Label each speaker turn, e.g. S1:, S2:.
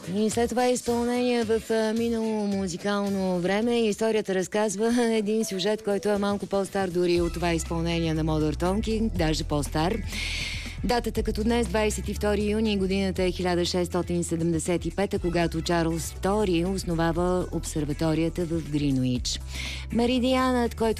S1: И след това изпълнение в минало музикално време. Историята разказва един сюжет, който е малко по-стар дори от това изпълнение на Modern Talking, даже по-стар. Датата като днес, 22 юни, годината е 1675, когато Чарлз II основава обсерваторията в Гринуич. Меридианът, който